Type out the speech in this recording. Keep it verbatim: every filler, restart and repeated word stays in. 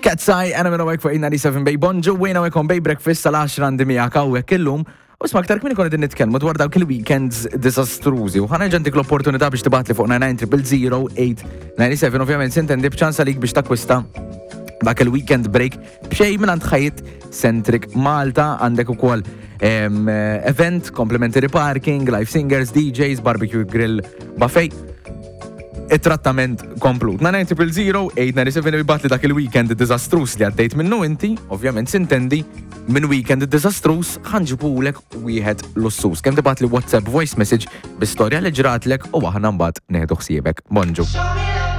Cat's Eye, għana minna għek fuq ninety-seven Bay Bonġu, għena għekon Bay Breakfast sal-għaxra għandi miegħek hawnhekk illum. U sma aktar kmini konna din nitkellmu dwar dawk il-weekends disastrużi u ħana ġantik l-opportunità biex tibatli fuq nine nine zero zero zero eight nine seven, ovvjament sintendi b'ċansa lik biex takwista dak il-weekend break b'xej minn għand ħajt Centric Malta. Għandek ukoll um, event, complimentary parking, live singers, D Js, barbecue grill, buffet. it-trattament komplut. nine nine zero zero zero eight nine seven bibatli dak il-weekend disastrus li għaddejt minnu inti, ovvjament sintendi minn weekend disastrus ħanġibulek wieħed lussus. Kemm tibatli WhatsApp voice message bi storja li ġratlek u aħna mbagħad neħdu ħsiebek. Bonġu.